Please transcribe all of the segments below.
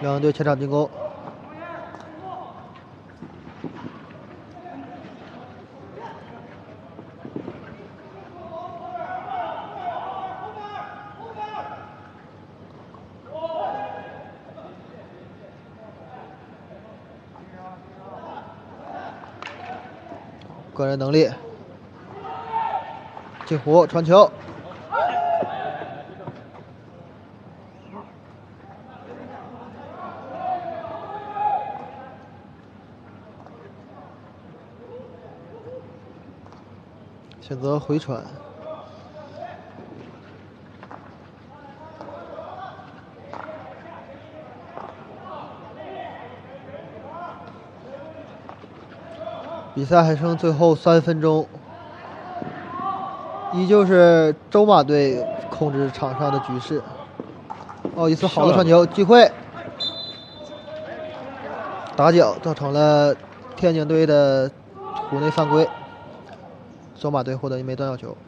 两队前场进攻。个人能力，进弧传球，选择回传。比赛还剩最后3分钟，依旧是周马队控制场上的局势。哦，一次好的传球机会，打脚造成了天津队的土内犯规，周马队获得一枚断脚球。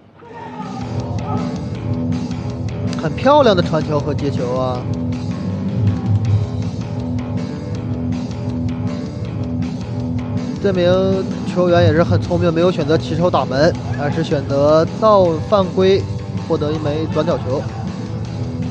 很漂亮的传球和接球啊！这名球员也是很聪明，没有选择起手打门，而是选择造犯规，获得一枚短角球。